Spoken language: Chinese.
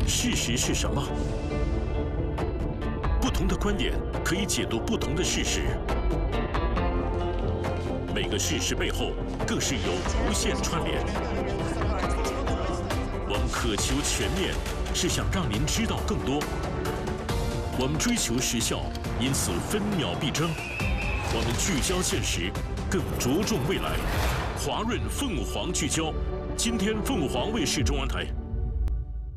事实是什么？不同的观点可以解读不同的事实，每个事实背后更是有无限串联。我们渴求全面，是想让您知道更多。我们追求时效，因此分秒必争。我们聚焦现实，更着重未来。华润凤凰聚焦，今天凤凰卫视中央台。